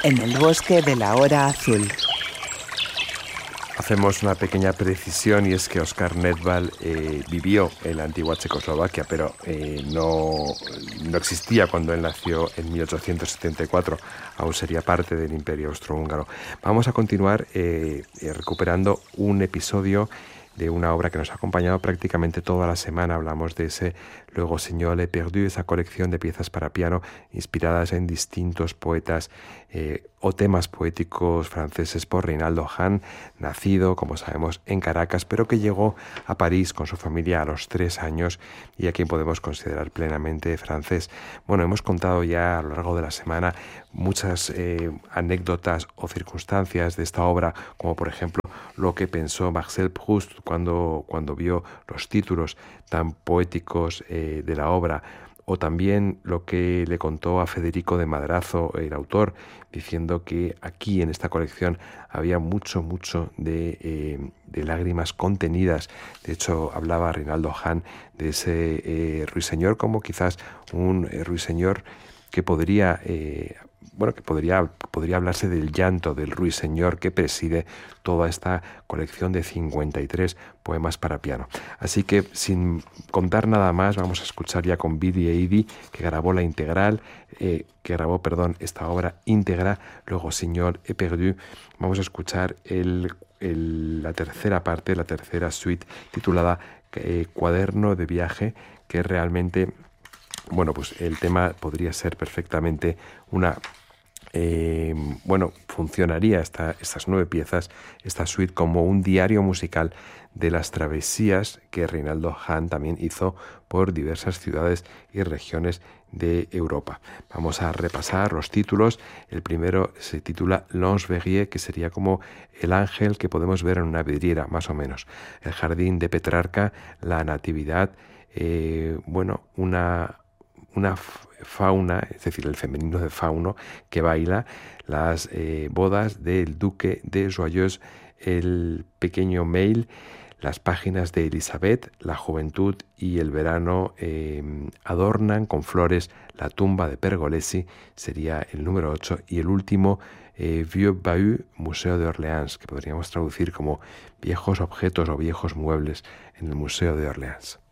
en el bosque de la hora azul. Hacemos una pequeña precisión y es que Oskar Nedval vivió en la antigua Checoslovaquia, pero no existía cuando él nació en 1874, aún sería parte del Imperio Austrohúngaro. Vamos a continuar recuperando un episodio de una obra que nos ha acompañado prácticamente toda la semana. Hablamos de ese Luego Signore Perdu, esa colección de piezas para piano inspiradas en distintos poetas o temas poéticos franceses por Reynaldo Hahn, nacido, como sabemos, en Caracas, pero que llegó a París con su familia a los 3 años y a quien podemos considerar plenamente francés. Bueno, hemos contado ya a lo largo de la semana muchas anécdotas o circunstancias de esta obra, como por ejemplo lo que pensó Marcel Proust cuando vio los títulos tan poéticos de la obra, o también lo que le contó a Federico de Madrazo, el autor, diciendo que aquí en esta colección había mucho de lágrimas contenidas. De hecho, hablaba Reynaldo Hahn de ese ruiseñor como quizás un ruiseñor que podría hablarse del llanto del ruiseñor que preside toda esta colección de 53 poemas para piano. Así que, sin contar nada más, vamos a escuchar ya con Billy Eady, que grabó esta obra íntegra, Luego Signore Perdu. Vamos a escuchar la tercera parte, la tercera suite, titulada Cuaderno de viaje, que realmente, pues el tema podría ser perfectamente funcionaría estas 9 piezas, esta suite, como un diario musical de las travesías que Reynaldo Hahn también hizo por diversas ciudades y regiones de Europa. Vamos a repasar los títulos. El primero se titula L'Ange Verrier, que sería como el ángel que podemos ver en una vidriera, más o menos. El jardín de Petrarca, la natividad, una fauna, es decir, el femenino de fauno, que baila, las bodas del duque de Joyeuse, el pequeño Mail, las páginas de Elizabeth, la juventud y el verano adornan con flores la tumba de Pergolesi, sería el número 8, y el último, Vieux Bahut, Museo de Orleans, que podríamos traducir como viejos objetos o viejos muebles en el Museo de Orleans.